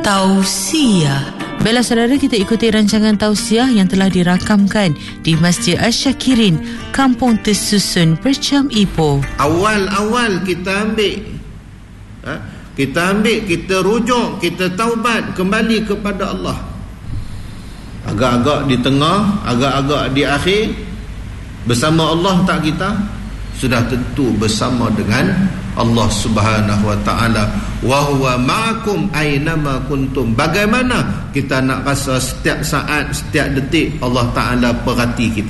Tausiah. Baiklah saudara, kita ikuti rancangan tausiah yang telah dirakamkan di Masjid Asy-Syakirin, Kampung Tersusun, Percam Ipoh. Awal-awal kita ambil, kita rujuk, kita taubat kembali kepada Allah. Agak-agak di tengah, agak-agak di akhir, bersama Allah tak kita? Sudah tentu bersama dengan Allah Subhanahu wa ta'ala. Wa huwa ma'akum aynama kuntum. Bagaimana kita nak rasa setiap saat, setiap detik Allah Ta'ala perhati kita?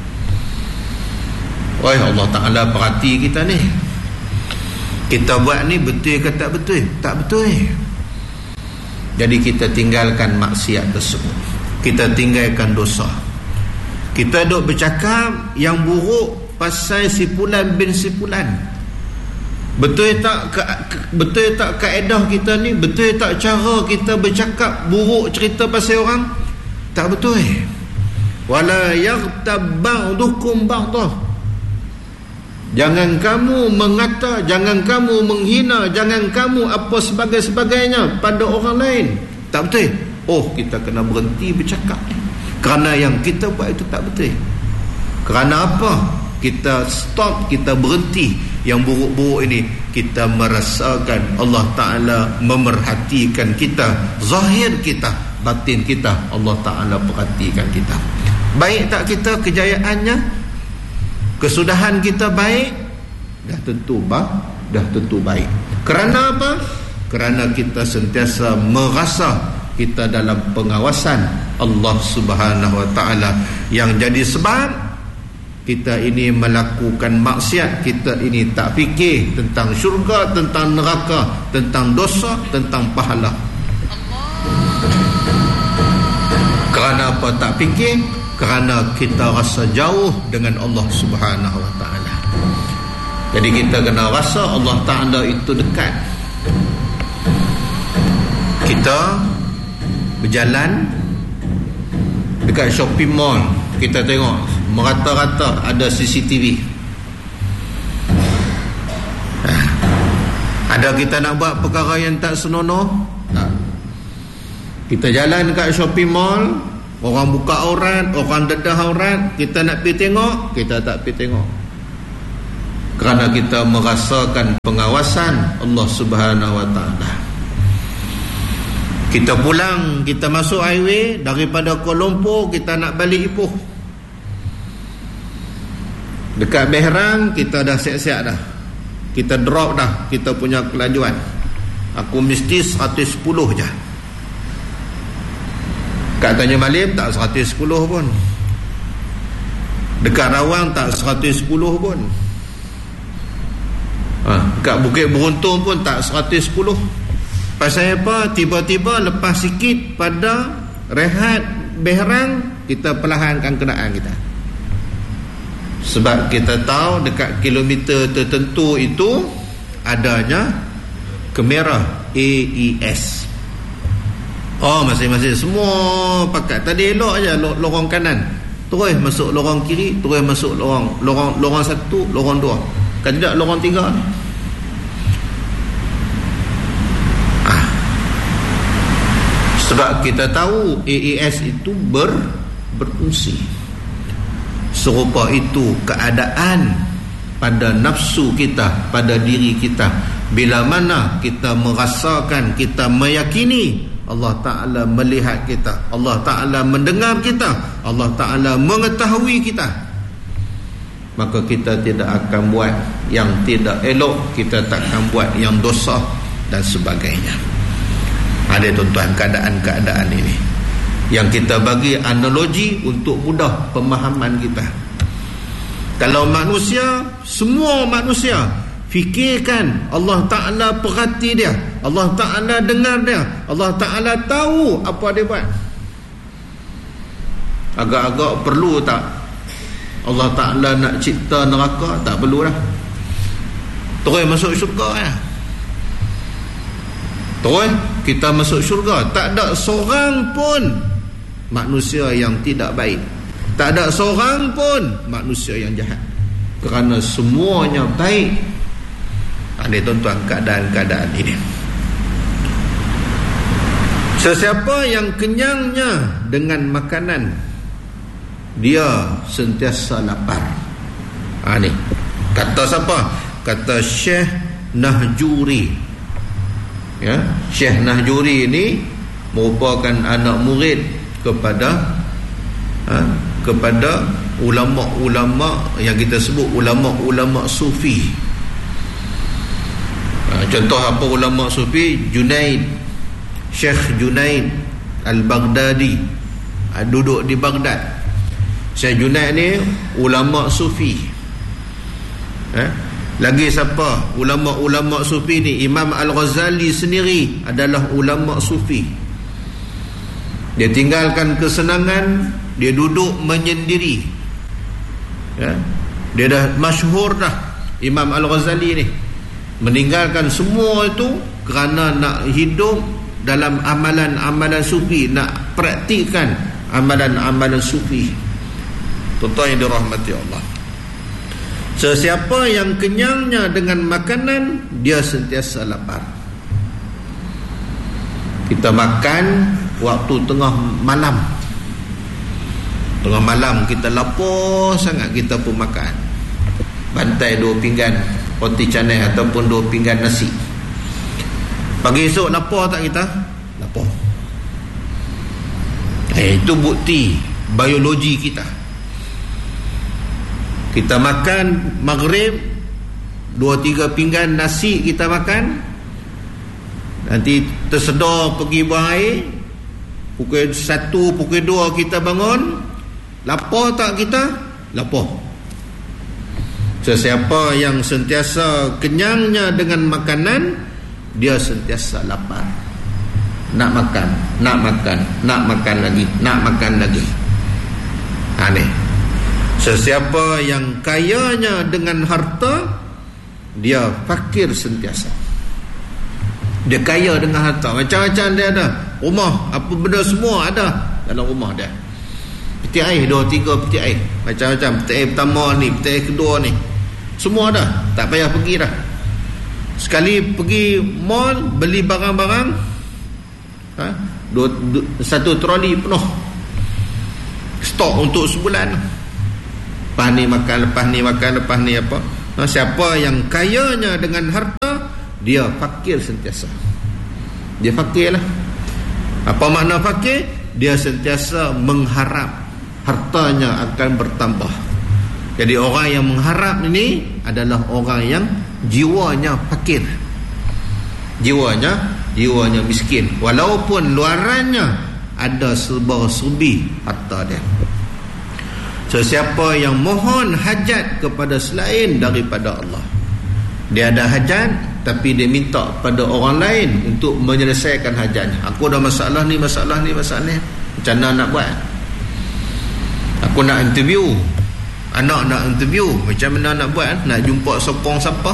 Wah, Allah Ta'ala perhati kita ni. Kita buat ni betul ke tak betul? Tak betul. Jadi kita tinggalkan maksiat tersebut, kita tinggalkan dosa. Kita duk bercakap yang buruk pasal si Fulan bin si Fulan. Betul tak kaedah kita ni? Betul tak cara kita bercakap buruk, cerita pasal orang? Tak betul. Wala yaghtab ba'dukum ba'dah. Jangan kamu mengata, jangan kamu menghina, jangan kamu apa sebagainya pada orang lain. Tak betul. Oh, kita kena berhenti bercakap kerana yang kita buat itu tak betul. Kerana apa? Kita stop, kita berhenti yang buruk-buruk ini. Kita merasakan Allah Ta'ala memerhatikan kita, zahir kita, batin kita, Allah Ta'ala perhatikan kita. Baik tak kita kejayaannya? Kesudahan kita baik? Dah tentu baik. Kerana apa? Kerana kita sentiasa merasa kita dalam pengawasan Allah Subhanahu wa Ta'ala, yang jadi sebab kita ini melakukan maksiat, kita ini tak fikir tentang syurga, tentang neraka, tentang dosa, tentang pahala. Kerana apa tak fikir? Kerana kita rasa jauh dengan Allah Subhanahu wa Ta'ala. Jadi kita kena rasa Allah Ta'ala itu dekat. Kita berjalan dekat shopping mall, kita tengok merata-rata ada CCTV. Ada kita nak buat perkara yang tak senonoh? Tak. Kita jalan dekat shopping mall, orang buka aurat, orang dedah aurat, kita nak pergi tengok, kita tak pergi tengok. Kerana kita merasakan pengawasan Allah Subhanahu wa Ta'ala. Kita pulang, kita masuk highway daripada Kuala Lumpur, kita nak balik Ipoh. Dekat Behrang kita dah siap-siap dah. Kita drop dah kita punya kelajuan. Aku mesti 110 je. Kat Tanjung Malim tak 110 pun. Dekat Rawang tak 110 pun. Kat Bukit Beruntung pun tak 110. Pasal apa? Tiba-tiba lepas sikit pada rehat Behrang, kita perlahankan kenderaan kita. Sebab kita tahu dekat kilometer tertentu itu adanya kamera AES. Oh, masing-masing semua pakat. Tadi elok aja lorong kanan, terus masuk lorong kiri, terus masuk lorong 1, lorong 2. Kan tidak lorong 3. Sebab kita tahu AES itu berfungsi. Serupa itu keadaan pada nafsu kita, pada diri kita. Bila mana kita merasakan, kita meyakini Allah Ta'ala melihat kita, Allah Ta'ala mendengar kita, Allah Ta'ala mengetahui kita, maka kita tidak akan buat yang tidak elok, kita tak akan buat yang dosa dan sebagainya. Ada tuan-tuan keadaan-keadaan ini yang kita bagi analogi untuk mudah pemahaman kita. Kalau manusia, semua manusia fikirkan Allah Ta'ala perhati dia, Allah Ta'ala dengar dia, Allah Ta'ala tahu apa dia buat. Agak-agak perlu tak Allah Ta'ala nak cipta neraka? Tak perlu dah. Terus masuk syurga ya. Terus kita masuk syurga. Tak ada seorang pun manusia yang tidak baik, tak ada seorang pun manusia yang jahat, kerana semuanya baik. Ada tuan-tuan keadaan-keadaan ini. Sesiapa yang kenyangnya dengan makanan, dia sentiasa lapar. Ni kata siapa? Kata Syekh Nahjuri. Ya, Syekh Nahjuri ini merupakan anak murid kepada ulama-ulama yang kita sebut ulama-ulama sufi. Contoh apa ulama sufi? Syekh Junaid Al-Baghdadi, duduk di Baghdad. Syekh Junaid ni ulama sufi. Lagi siapa? Ulama-ulama sufi ni, Imam Al-Ghazali sendiri adalah ulama sufi. Dia tinggalkan kesenangan, dia duduk menyendiri. Dia dah masyhur dah, Imam Al-Ghazali ni. Meninggalkan semua itu kerana nak hidup dalam amalan-amalan sufi, nak praktikkan amalan-amalan sufi. Tuan-tuan yang dirahmati Allah, sesiapa yang kenyangnya dengan makanan, dia sentiasa lapar. Kita makan waktu tengah malam. Tengah malam kita lapar sangat, kita pun makan. Bantai 2 pinggan roti canai ataupun 2 pinggan nasi. Pagi esok lapar tak kita? Lapar. Itu bukti biologi kita. Kita makan maghrib 2-3 pinggan nasi kita makan, nanti tersedar pergi buang air, pukul 1, pukul 2 kita bangun. Lapar tak kita? Lapar. Sesiapa yang sentiasa kenyangnya dengan makanan, dia sentiasa lapar. Nak makan, nak makan, nak makan lagi, nak makan lagi. Ni. Sesiapa yang kayanya dengan harta, dia fakir sentiasa. Dia kaya dengan harta, macam-macam dia ada. Rumah, apa benda semua ada dalam rumah dia. Peti air 2-3 peti air, macam-macam. Peti air pertama ni, peti air kedua ni, semua ada. Tak payah pergi dah. Sekali pergi mall beli barang-barang, satu troli penuh stok untuk sebulan. Lepas ni makan, lepas ni makan, lepas ni apa. Siapa yang kayanya dengan harta, dia fakir sentiasa. Dia fakir lah. Apa makna fakir? Dia sentiasa mengharap hartanya akan bertambah. Jadi orang yang mengharap ini adalah orang yang jiwanya fakir, jiwanya miskin, walaupun luarannya ada serba-serbi harta dia. Sesiapa yang mohon hajat kepada selain daripada Allah, dia ada hajat tapi dia minta pada orang lain untuk menyelesaikan hajatnya. Aku ada masalah ni, masalah ni, masalah ni, macam mana nak buat? Aku nak interview, anak nak interview, macam mana nak buat? Nak jumpa sokong siapa?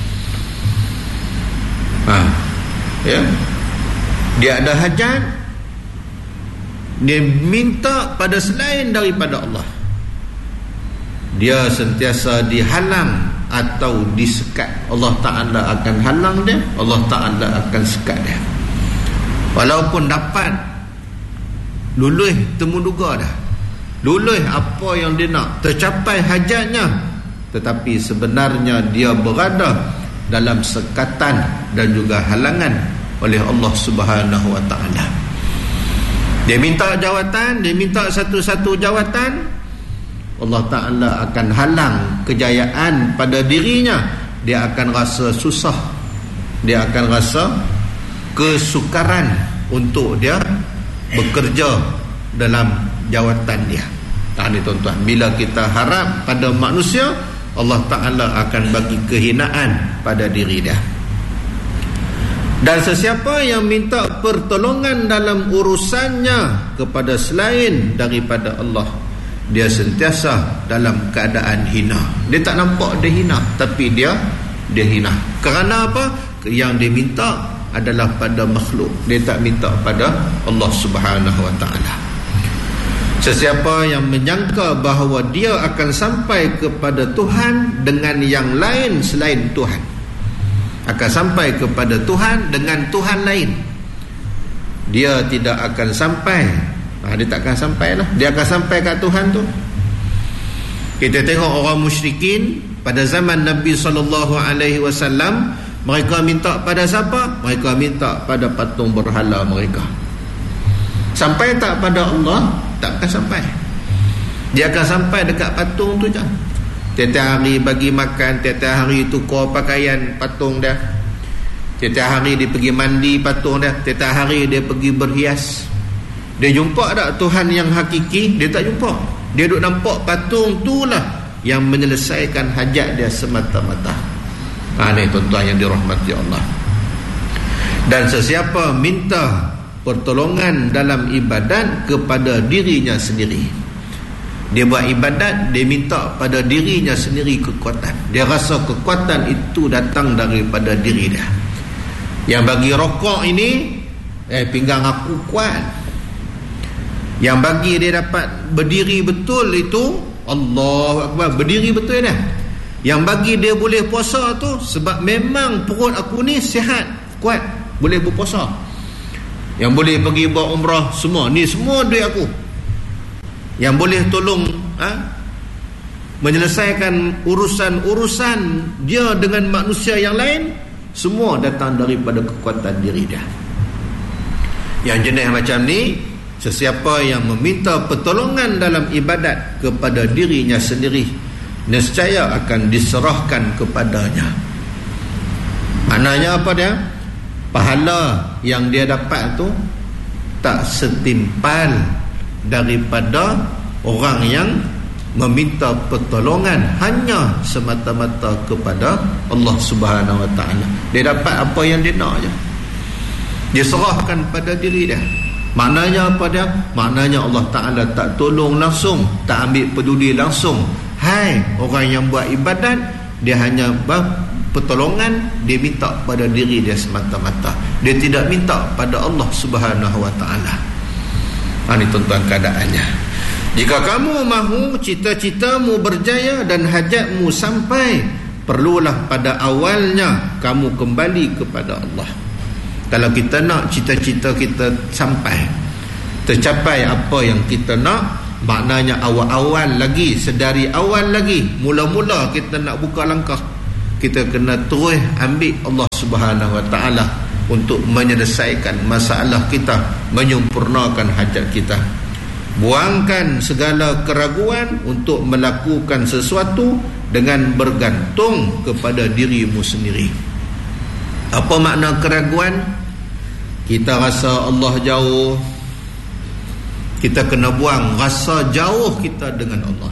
Dia ada hajat, dia minta pada selain daripada Allah, dia sentiasa dihalang atau disekat. Allah Ta'ala akan halang dia, Allah Ta'ala akan sekat dia. Walaupun dapat luluh temuduga dah, luluh apa yang dia nak, tercapai hajatnya, tetapi sebenarnya dia berada dalam sekatan dan juga halangan oleh Allah Subhanahu Wa Ta'ala. Dia minta jawatan, dia minta satu-satu jawatan, Allah Ta'ala akan halang kejayaan pada dirinya. Dia akan rasa susah, dia akan rasa kesukaran untuk dia bekerja dalam jawatan dia. Ini tuan-tuan, bila kita harap pada manusia, Allah Ta'ala akan bagi kehinaan pada diri dia. Dan sesiapa yang minta pertolongan dalam urusannya kepada selain daripada Allah, dia sentiasa dalam keadaan hina. Dia tak nampak dia hina, tapi dia hina. Kerana apa? Yang dia minta adalah pada makhluk, dia tak minta pada Allah Subhanahu Wa Ta'ala. Sesiapa yang menyangka bahawa dia akan sampai kepada Tuhan dengan yang lain selain Tuhan, akan sampai kepada Tuhan dengan Tuhan lain. dia tidak akan sampai. Dia tak akan sampai lah. Dia akan sampai kat Tuhan tu. Kita tengok orang musyrikin pada zaman Nabi SAW, mereka minta pada siapa? Mereka minta pada patung berhala mereka. Sampai tak pada Allah? Tak akan sampai. Dia akan sampai dekat patung tu je. Tiap-tiap hari bagi makan, tiap-tiap hari tukar pakaian patung dia, tiap-tiap hari dia pergi mandi patung dia, tiap-tiap hari dia pergi berhias. Dia jumpa tak Tuhan yang hakiki? Dia tak jumpa. Dia duk nampak patung tu lah yang menyelesaikan hajat dia semata-mata. Ini tuan-tuan yang dirahmati Allah. Dan sesiapa minta pertolongan dalam ibadat kepada dirinya sendiri, dia buat ibadat, dia minta pada dirinya sendiri kekuatan. Dia rasa kekuatan itu datang daripada diri dia. Yang bagi rokok ini, pinggang aku kuat. Yang bagi dia dapat berdiri betul itu, Allahu Akbar, berdiri betul dah. Yang bagi dia boleh puasa tu, sebab memang perut aku ni sihat, kuat, boleh berpuasa. Yang boleh pergi buat umrah, semua ni semua duit aku. Yang boleh tolong menyelesaikan urusan-urusan dia dengan manusia yang lain, semua datang daripada kekuatan diri dia. Yang jenis macam ni, sesiapa yang meminta pertolongan dalam ibadat kepada dirinya sendiri, nescaya akan diserahkan kepadanya. Maknanya apa dia? Pahala yang dia dapat tu tak setimpal daripada orang yang meminta pertolongan hanya semata-mata kepada Allah Subhanahu Wa Taala. Dia dapat apa yang dia nak je. Dia serahkan pada diri dia. Maknanya apa dia? Maknanya Allah Taala tak tolong langsung, tak ambil peduli langsung. Hai orang yang buat ibadat, dia hanya pertolongan, dia minta pada diri dia semata-mata. Dia tidak minta pada Allah Subhanahu Wa Taala. Ini tuan-tuan keadaannya. Jika kamu mahu cita-citamu berjaya dan hajatmu sampai, perlulah pada awalnya kamu kembali kepada Allah. Kalau kita nak cita-cita kita sampai, tercapai apa yang kita nak, maknanya awal-awal lagi, sedari awal lagi, mula-mula kita nak buka langkah, kita kena terus ambil Allah Subhanahu Wa Taala untuk menyelesaikan masalah kita, menyempurnakan hajat kita. Buangkan segala keraguan untuk melakukan sesuatu dengan bergantung kepada dirimu sendiri. Apa makna keraguan? Kita rasa Allah jauh, kita kena buang rasa jauh kita dengan Allah.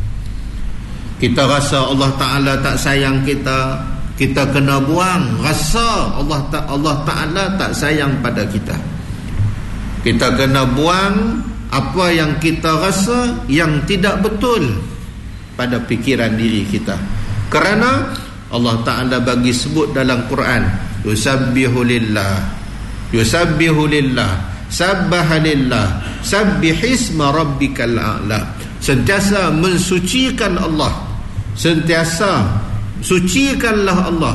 Kita rasa Allah Ta'ala tak sayang kita, kita kena buang rasa Allah Ta'ala tak sayang pada kita. Kita kena buang apa yang kita rasa yang tidak betul pada fikiran diri kita. Kerana Allah Ta'ala bagi sebut dalam Quran, yusabbihu lillah, sabbaha lillah, sabbihisma rabbikal a'la. Sentiasa mensucikan Allah, sentiasa sucikanlah Allah,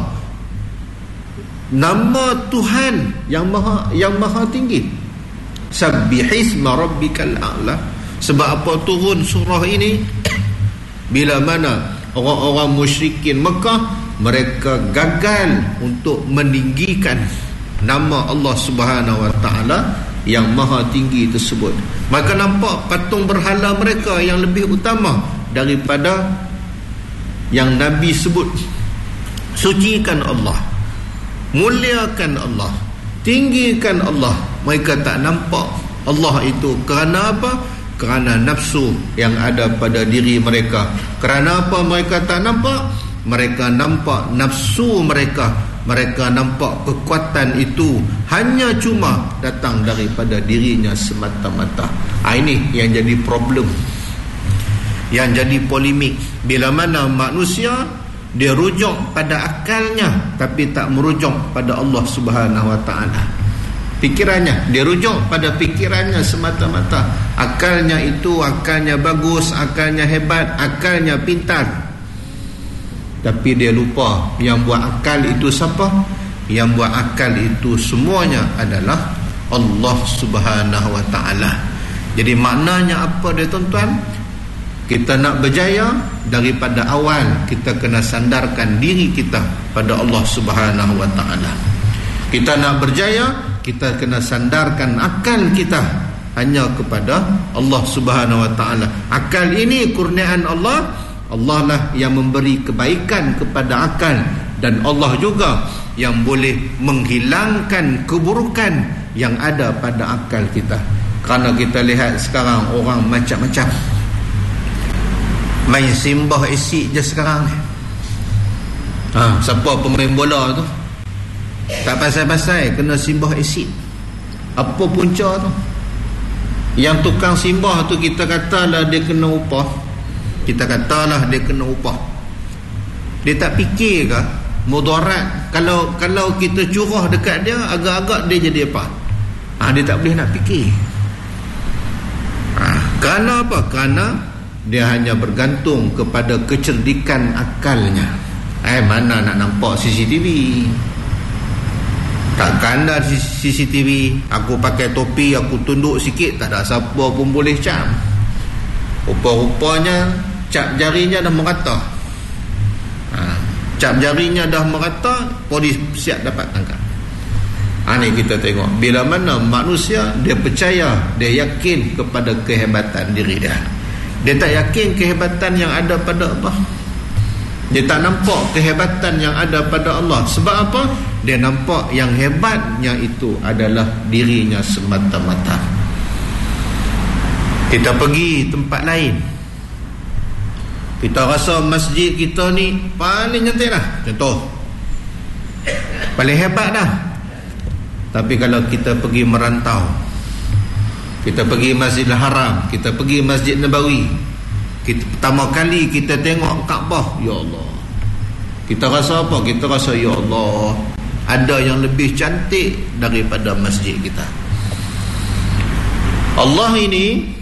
nama Tuhan yang maha tinggi. Sabbihisma rabbikal a'la. Sebab apa turun surah ini? Bila mana orang-orang musyrikin Mekah, mereka gagal untuk meninggikan nama Allah Subhanahu Wa Taala yang maha tinggi tersebut. Maka nampak patung berhala mereka yang lebih utama daripada yang Nabi sebut. Sucikan Allah, muliakan Allah, tinggikan Allah. Mereka tak nampak Allah itu. Kerana apa? Kerana nafsu yang ada pada diri mereka. Kerana apa mereka tak nampak? Mereka nampak nafsu mereka. Mereka nampak kekuatan itu hanya cuma datang daripada dirinya semata-mata. Ini yang jadi problem, yang jadi polemik. Bila mana manusia dia rujuk pada akalnya tapi tak merujuk pada Allah Subhanahu Wa Taala. Fikirannya, dia rujuk pada fikirannya semata-mata. Akalnya itu akalnya bagus, akalnya hebat, akalnya pintar. Tapi dia lupa yang buat akal itu siapa? Yang buat akal itu semuanya adalah Allah Subhanahu wa ta'ala. Jadi maknanya apa dia tuan-tuan? Kita nak berjaya, daripada awal kita kena sandarkan diri kita pada Allah Subhanahu wa ta'ala. Kita nak berjaya, kita kena sandarkan akal kita hanya kepada Allah Subhanahu wa ta'ala. Akal ini kurniaan Allah. Allah lah yang memberi kebaikan kepada akal, dan Allah juga yang boleh menghilangkan keburukan yang ada pada akal kita. Kerana kita lihat sekarang orang macam-macam main simbah asid je sekarang. Siapa pemain bola tu tak pasal-pasal kena simbah asid. Apa punca tu? Yang tukang simbah tu kita katalah dia kena upah. Kita katalah dia kena upah. Dia tak fikir ke mudarat kalau kita curah dekat dia, agak-agak dia jadi apa? Dia tak boleh nak fikir. Kerana apa? Kerana dia hanya bergantung kepada kecerdikan akalnya. Mana nak nampak CCTV? Takkan ada CCTV, aku pakai topi, aku tunduk sikit, tak ada siapa pun boleh cap. Rupa-rupanya cap jarinya dah merata. Cap jarinya dah merata, polis siap dapat tangkap. Ni kita tengok bila mana manusia dia percaya, dia yakin kepada kehebatan diri dia. Dia tak yakin kehebatan yang ada pada Allah. Dia tak nampak kehebatan yang ada pada Allah. Sebab apa? Dia nampak yang hebatnya itu adalah dirinya semata-mata. Kita pergi tempat lain, kita rasa masjid kita ni paling cantik dah, contoh, paling hebat dah. Tapi kalau kita pergi merantau, kita pergi Masjidil Haram, kita pergi Masjid Nabawi, pertama kali kita tengok Kaabah, ya Allah, kita rasa apa? Kita rasa ya Allah, ada yang lebih cantik daripada masjid kita. Allah ini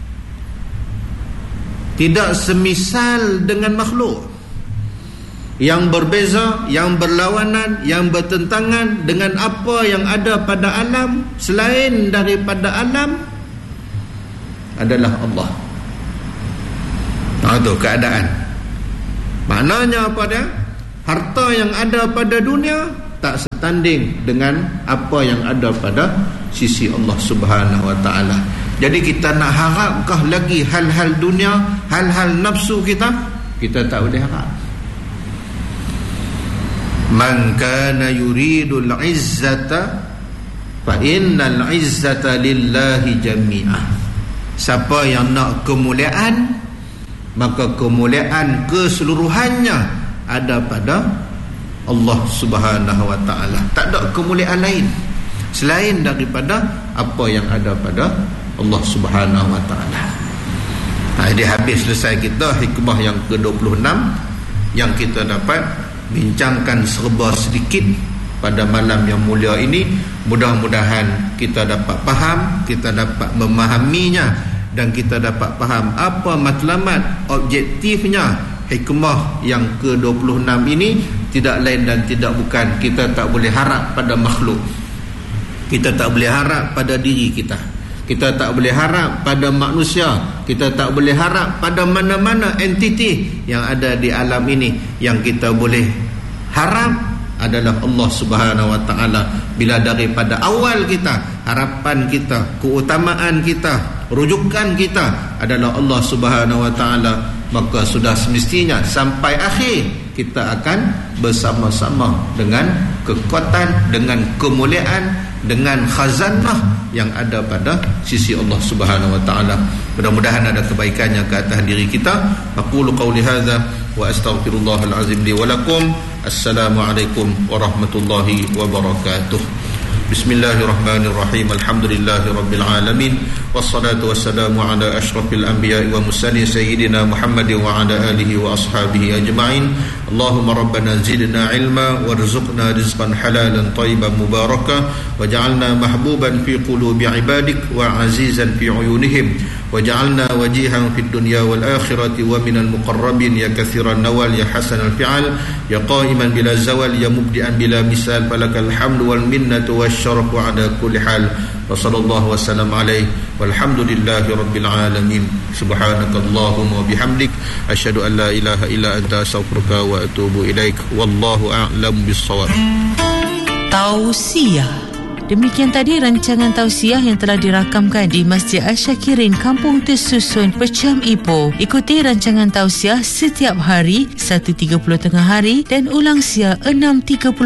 tidak semisal dengan makhluk yang berbeza, yang berlawanan, yang bertentangan dengan apa yang ada pada alam. Selain daripada alam adalah Allah. Itu keadaan. Maknanya apa dia? Harta yang ada pada dunia tak setanding dengan apa yang ada pada sisi Allah Subhanahu wa ta'ala. Jadi kita nak harapkah lagi hal-hal dunia, hal-hal nafsu kita? Kita tak boleh harap. Man kana yuridul izzata fa innal izzata lillahi jami'ah. Siapa yang nak kemuliaan, maka kemuliaan keseluruhannya ada pada Allah Subhanahu wa ta'ala. Tak ada kemuliaan lain selain daripada apa yang ada pada Allah Subhanahu wa ta'ala. Jadi habis selesai kita hikmah yang ke-26 yang kita dapat bincangkan serba sedikit pada malam yang mulia ini. Mudah-mudahan kita dapat faham, kita dapat memahaminya, dan kita dapat faham apa matlamat objektifnya hikmah yang ke-26 ini. Tidak lain dan tidak bukan, kita tak boleh harap pada makhluk, kita tak boleh harap pada diri kita, kita tak boleh harap pada manusia, kita tak boleh harap pada mana-mana entiti yang ada di alam ini. Yang kita boleh harap adalah Allah Subhanahu wa ta'ala. Bila daripada awal kita, harapan kita, keutamaan kita, rujukan kita adalah Allah Subhanahu wa ta'ala, maka sudah semestinya sampai akhir kita akan bersama-sama dengan kekuatan, dengan kemuliaan, dengan khazanah yang ada pada sisi Allah Subhanahu wa ta'ala. Mudah-mudahan ada kebaikannya ke atas diri kita. Aqulu qawli hadza wa astaghfirullahal azim li wa lakum. Assalamualaikum warahmatullahi wabarakatuh. Bismillahirrahmanirrahim. Alhamdulillahi rabbil alamin. Wassalatu wassalamu ala asyrafil anbiya'i wa mursalin sayyidina Muhammadin wa ala alihi wa ashabihi ajma'in. Allahumma rabbana zidna ilma warzuqna rizqan halalan tayyiban mubarakah waj'alna mahbuban fi qulubi ibadik wa azizan fi uyunihim waj'alna wajihan fid dunya wal akhirati wa minal muqarrabin ya katsiran nawal ya hasanal fi'al ya qa'iman bila zawal ya mubdi'an bila misal falakal hamdu wal minnatu wasyarafu ala kulli hal. wa sallallahu wasallam alaihi walhamdulillahi rabbil alamin. Subhanakallahumma wa bihamdik asyhadu an la ilaha illa anta astaghfiruka wa atubu ilaik. Wallahu a'lam bissawab. Tausiah. Demikian tadi rancangan tausiah yang telah dirakamkan di Masjid Asyakirin, Kampung Tersusun, Percham Ipoh. Ikuti rancangan tausiah setiap hari 1.30 tengah hari dan ulang siar 6.30